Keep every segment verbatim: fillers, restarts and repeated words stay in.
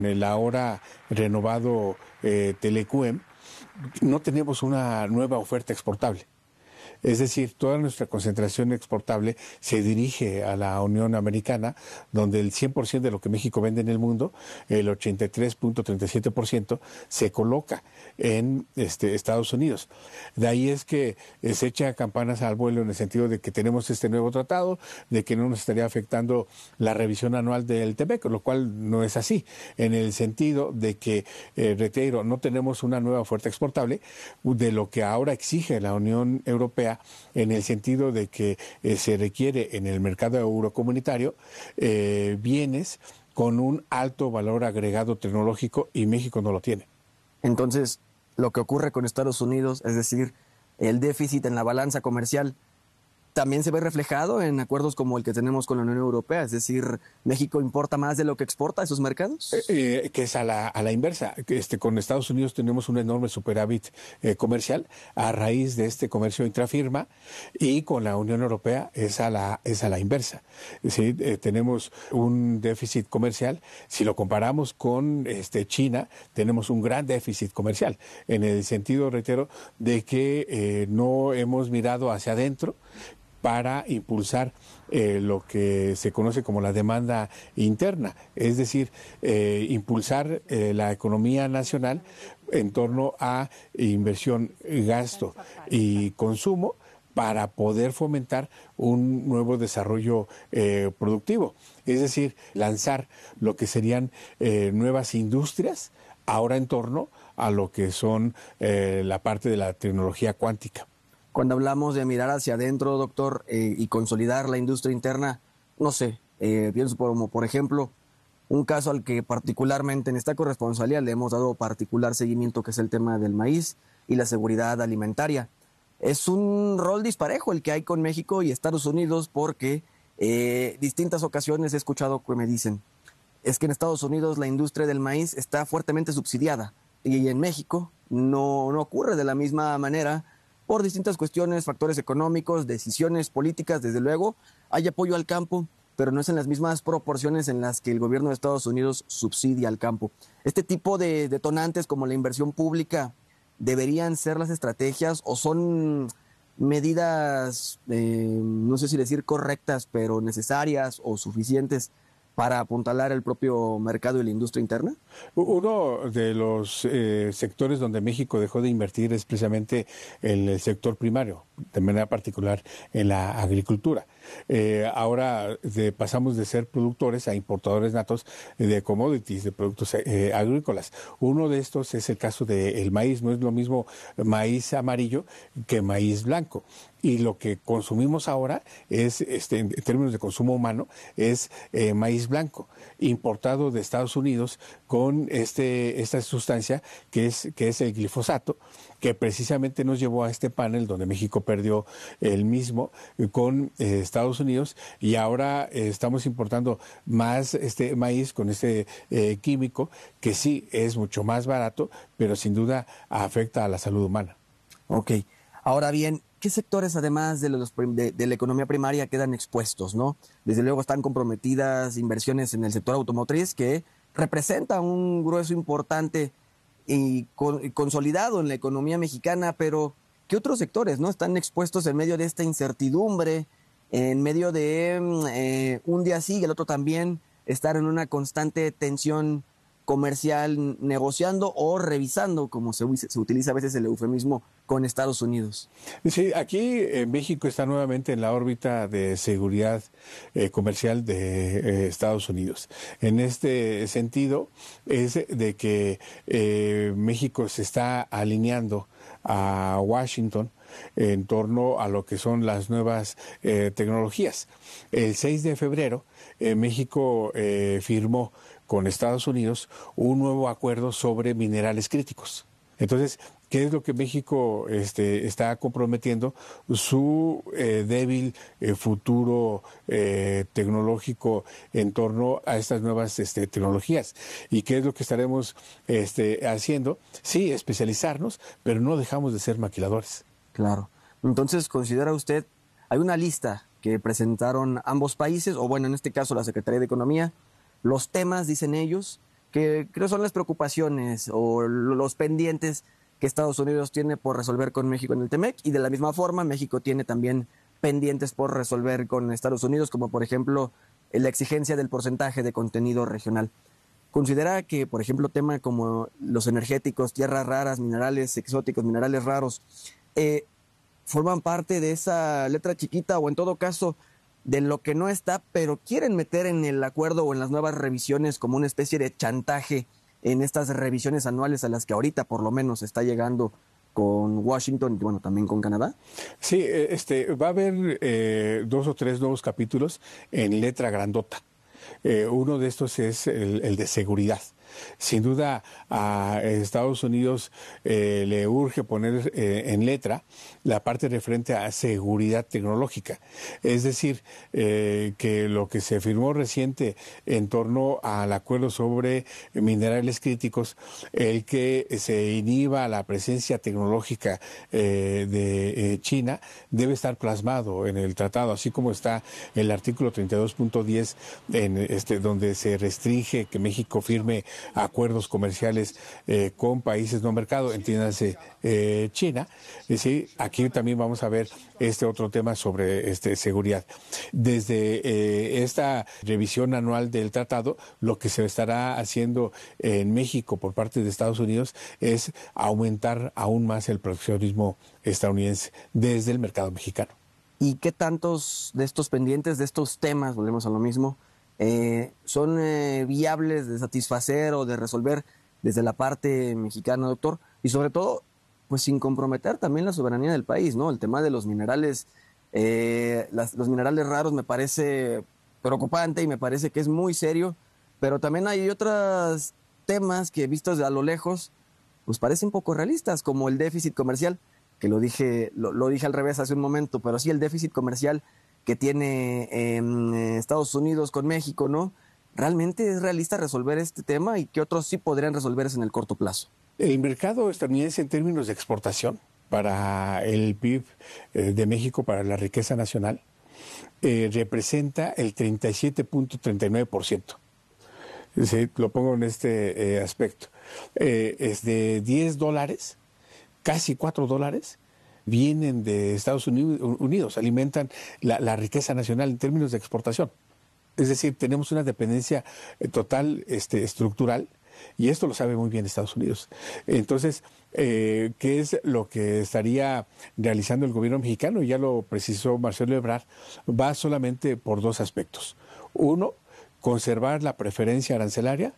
el ahora renovado eh, Telecuem, no tenemos una nueva oferta exportable. Es decir, toda nuestra concentración exportable se dirige a la Unión Americana, donde el cien por ciento de lo que México vende en el mundo, el ochenta y tres punto treinta y siete por ciento, se coloca en este, Estados Unidos. De ahí es que eh, se echa campanas al vuelo en el sentido de que tenemos este nuevo tratado, de que no nos estaría afectando la revisión anual del TEMEC, lo cual no es así, en el sentido de que, eh, reitero, no tenemos una nueva oferta exportable de lo que ahora exige la Unión Europea, en el sentido de que eh, se requiere en el mercado eurocomunitario eh, bienes con un alto valor agregado tecnológico, y México no lo tiene. Entonces, lo que ocurre con Estados Unidos, es decir, el déficit en la balanza comercial, también se ve reflejado en acuerdos como el que tenemos con la Unión Europea, es decir, ¿México importa más de lo que exporta a esos mercados? Eh, eh, que es a la, a la inversa. Este, con Estados Unidos tenemos un enorme superávit eh, comercial a raíz de este comercio intrafirma, y con la Unión Europea es a la, es a la inversa. ¿Sí? Eh, tenemos un déficit comercial. Si lo comparamos con este, China, tenemos un gran déficit comercial, en el sentido, reitero, de que eh, no hemos mirado hacia adentro para impulsar eh, lo que se conoce como la demanda interna, es decir, eh, impulsar eh, la economía nacional en torno a inversión, gasto y consumo, para poder fomentar un nuevo desarrollo eh, productivo, es decir, lanzar lo que serían eh, nuevas industrias ahora en torno a lo que son eh, la parte de la tecnología cuántica. Cuando hablamos de mirar hacia adentro, doctor, eh, y consolidar la industria interna, no sé, eh, pienso como, por ejemplo, un caso al que particularmente en esta corresponsalía le hemos dado particular seguimiento, que es el tema del maíz y la seguridad alimentaria. Es un rol disparejo el que hay con México y Estados Unidos, porque eh, distintas ocasiones he escuchado que me dicen, es que en Estados Unidos la industria del maíz está fuertemente subsidiada, y en México no, no ocurre de la misma manera, por distintas cuestiones, factores económicos, decisiones políticas. Desde luego, hay apoyo al campo, pero no es en las mismas proporciones en las que el gobierno de Estados Unidos subsidia al campo. Este tipo de detonantes, como la inversión pública, ¿deberían ser las estrategias o son medidas, eh, no sé si decir correctas, pero necesarias o suficientes para apuntalar el propio mercado y la industria interna? Uno de los eh, sectores donde México dejó de invertir es precisamente en el sector primario, de manera particular en la agricultura. Eh, ahora de, pasamos de ser productores a importadores natos de commodities, de productos eh, agrícolas. Uno de estos es el caso del maíz. No es lo mismo maíz amarillo que maíz blanco. Y lo que consumimos ahora es, este, en términos de consumo humano, es eh, maíz blanco, importado de Estados Unidos con este, esta sustancia que es, que es el glifosato, que precisamente nos llevó a este panel donde México perdió el mismo con eh, Estados Unidos, y ahora eh, estamos importando más este maíz con este eh, químico, que sí es mucho más barato, pero sin duda afecta a la salud humana. Ok, ahora bien, ¿qué sectores, además de, los, de, de la economía primaria, quedan expuestos, ¿no? Desde luego están comprometidas inversiones en el sector automotriz, que representa un grueso importante y, con, y consolidado en la economía mexicana, pero ¿qué otros sectores, no, están expuestos en medio de esta incertidumbre, en medio de eh, un día sí y el otro también, estar en una constante tensión comercial, negociando o revisando, como se, se utiliza a veces el eufemismo, con Estados Unidos? Sí, aquí en México está nuevamente en la órbita de seguridad eh, comercial de eh, Estados Unidos. En este sentido es de que eh, México se está alineando a Washington en torno a lo que son las nuevas eh, tecnologías. El seis de febrero eh, México eh, firmó con Estados Unidos un nuevo acuerdo sobre minerales críticos. Entonces, ¿qué es lo que México este, está comprometiendo? Su eh, débil eh, futuro eh, tecnológico en torno a estas nuevas este, tecnologías. ¿Y qué es lo que estaremos este, haciendo? Sí, especializarnos, pero no dejamos de ser maquiladores. Claro. Entonces, ¿considera usted, hay una lista que presentaron ambos países, o bueno, en este caso la Secretaría de Economía, los temas, dicen ellos, que creo son las preocupaciones o los pendientes que Estados Unidos tiene por resolver con México en el T-M E C, y de la misma forma México tiene también pendientes por resolver con Estados Unidos, como por ejemplo la exigencia del porcentaje de contenido regional. ¿Considera que, por ejemplo, temas como los energéticos, tierras raras, minerales exóticos, minerales raros, eh, forman parte de esa letra chiquita, o en todo caso de lo que no está, pero quieren meter en el acuerdo o en las nuevas revisiones como una especie de chantaje en estas revisiones anuales a las que ahorita por lo menos está llegando con Washington y bueno, también con Canadá? Sí, este, va a haber eh, dos o tres nuevos capítulos en letra grandota. Eh, uno de estos es el, el de seguridad. Sin duda a Estados Unidos eh, le urge poner eh, en letra la parte referente a seguridad tecnológica. Es decir, eh, que lo que se firmó reciente en torno al acuerdo sobre minerales críticos, el que se inhiba la presencia tecnológica eh, de eh, China, debe estar plasmado en el tratado, así como está el artículo treinta y dos punto diez en este, donde se restringe que México firme acuerdos comerciales eh, con países no mercado, entiéndase eh, China. Es decir, aquí también vamos a ver este otro tema sobre este, seguridad. Desde eh, esta revisión anual del tratado, lo que se estará haciendo en México por parte de Estados Unidos es aumentar aún más el proteccionismo estadounidense desde el mercado mexicano. ¿Y qué tantos de estos pendientes, de estos temas, volvemos a lo mismo, Eh, son eh, viables de satisfacer o de resolver desde la parte mexicana, doctor? Y sobre todo, pues sin comprometer también la soberanía del país, ¿no? El tema de los minerales, eh, las, los minerales raros me parece preocupante y me parece que es muy serio, pero también hay otros temas que vistos a lo lejos, pues parecen poco realistas, como el déficit comercial, que lo dije, lo, lo dije al revés hace un momento, pero sí el déficit comercial que tiene eh, Estados Unidos con México, ¿no? ¿Realmente es realista resolver este tema y qué otros sí podrían resolverse en el corto plazo? El mercado estadounidense en términos de exportación para el P I B eh, de México, para la riqueza nacional, eh, representa el treinta y siete punto treinta y nueve por ciento. Sí, lo pongo en este eh, aspecto. Eh, es de diez dólares, casi cuatro dólares, vienen de Estados Unidos, alimentan la, la riqueza nacional en términos de exportación. Es decir, tenemos una dependencia total este, estructural, y esto lo sabe muy bien Estados Unidos. Entonces, eh, ¿qué es lo que estaría realizando el gobierno mexicano? Ya lo precisó Marcelo Ebrard, va solamente por dos aspectos. Uno, conservar la preferencia arancelaria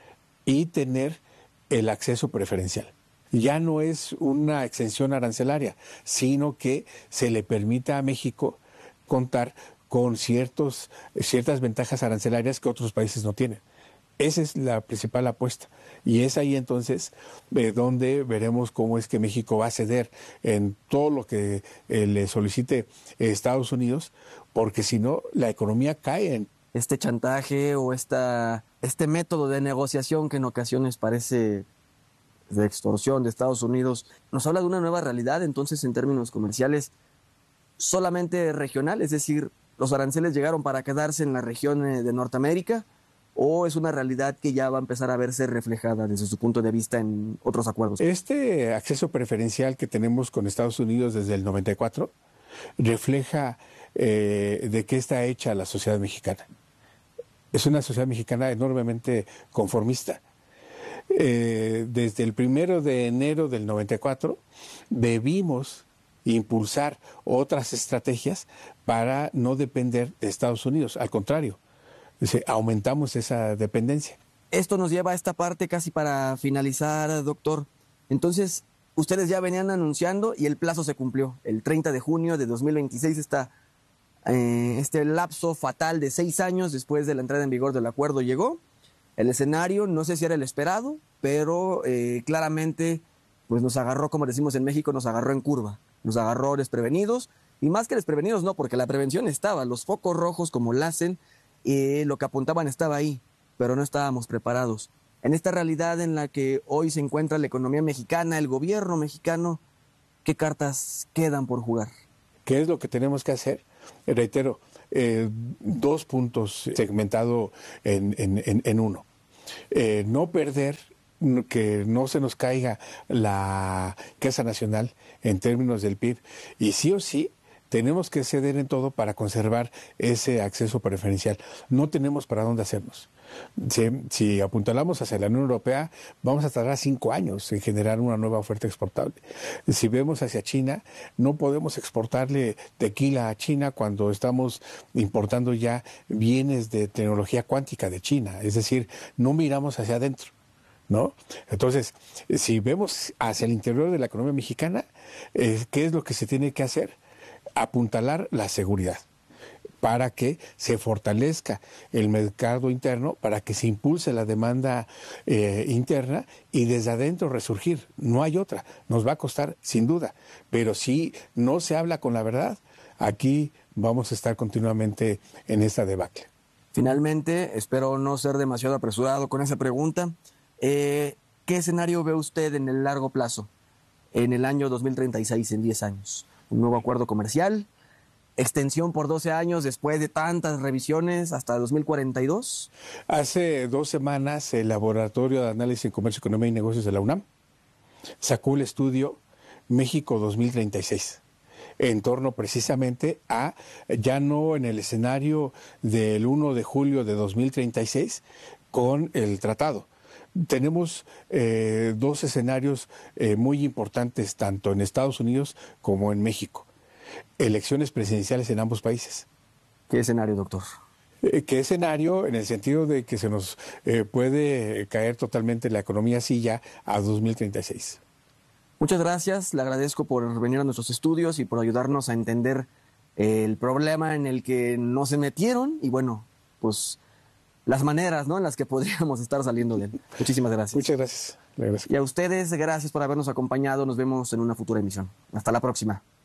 y tener el acceso preferencial. Ya no es una exención arancelaria, sino que se le permita a México contar con ciertos, ciertas ventajas arancelarias que otros países no tienen. Esa es la principal apuesta. Y es ahí entonces eh, donde veremos cómo es que México va a ceder en todo lo que eh, le solicite Estados Unidos, porque si no, la economía cae en... Este chantaje o esta, este método de negociación que en ocasiones parece de extorsión de Estados Unidos, nos habla de una nueva realidad entonces en términos comerciales solamente regional, es decir, los aranceles llegaron para quedarse en la región de Norteamérica, o es una realidad que ya va a empezar a verse reflejada desde su punto de vista en otros acuerdos. Este acceso preferencial que tenemos con Estados Unidos desde el noventa y cuatro refleja eh, de qué está hecha la sociedad mexicana. Es una sociedad mexicana enormemente conformista. Eh, desde el primero de enero del noventa y cuatro debimos impulsar otras estrategias para no depender de Estados Unidos. Al contrario, aumentamos esa dependencia. Esto nos lleva a esta parte casi para finalizar, doctor. Entonces, ustedes ya venían anunciando y el plazo se cumplió. El treinta de junio de dos mil veintiséis está eh, este lapso fatal de seis años después de la entrada en vigor del acuerdo llegó. El escenario, no sé si era el esperado, pero eh, claramente pues nos agarró, como decimos en México, nos agarró en curva. Nos agarró desprevenidos, y más que desprevenidos no, porque la prevención estaba, los focos rojos como la hacen, eh, lo que apuntaban estaba ahí, pero no estábamos preparados. En esta realidad en la que hoy se encuentra la economía mexicana, el gobierno mexicano, ¿qué cartas quedan por jugar? ¿Qué es lo que tenemos que hacer? Eh, reitero, eh, dos puntos segmentado en, en, en, en uno. eh, no perder, que no se nos caiga la casa nacional en términos del P I B, y sí o sí tenemos que ceder en todo para conservar ese acceso preferencial. No tenemos para dónde hacernos. Si, si apuntalamos hacia la Unión Europea, vamos a tardar cinco años en generar una nueva oferta exportable. Si vemos hacia China, no podemos exportarle tequila a China cuando estamos importando ya bienes de tecnología cuántica de China. Es decir, no miramos hacia adentro, ¿no? Entonces, si vemos hacia el interior de la economía mexicana, eh, ¿qué es lo que se tiene que hacer? Apuntalar la seguridad para que se fortalezca el mercado interno, para que se impulse la demanda eh, interna y desde adentro resurgir. No hay otra. Nos va a costar, sin duda. Pero si no se habla con la verdad, aquí vamos a estar continuamente en esta debacle. Finalmente, espero no ser demasiado apresurado con esa pregunta. Eh, ¿Qué escenario ve usted en el largo plazo, en el año dos mil treinta y seis, en diez años? ¿Un nuevo acuerdo comercial? ¿Extensión por doce años después de tantas revisiones hasta dos mil cuarenta y dos? Hace dos semanas el Laboratorio de Análisis en Comercio, Economía y Negocios de la UNAM sacó el estudio México dos mil treinta y seis, en torno precisamente a, ya no en el escenario del primero de julio de dos mil treinta y seis con el tratado. Tenemos eh, dos escenarios eh, muy importantes, tanto en Estados Unidos como en México. Elecciones presidenciales en ambos países. ¿Qué escenario, doctor? Eh, ¿Qué escenario? En el sentido de que se nos eh, puede caer totalmente la economía así ya a dos mil treinta y seis. Muchas gracias, le agradezco por venir a nuestros estudios y por ayudarnos a entender eh, el problema en el que nos se metieron y bueno, pues las maneras, ¿no?, en las que podríamos estar saliendo de él. Muchísimas gracias. Muchas gracias. Y a ustedes, gracias por habernos acompañado. Nos vemos en una futura emisión. Hasta la próxima.